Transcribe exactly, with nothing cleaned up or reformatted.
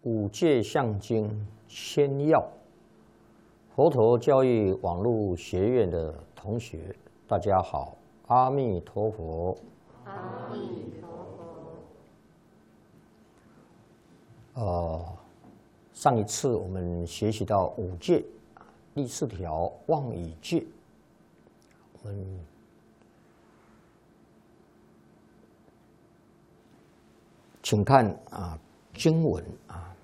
五戒相经先要，佛陀教育网络学院的同学，大家好，阿弥陀佛。 阿弥陀佛。呃，上一次我们学习到五戒，第四条妄语戒，我们请看啊经文啊。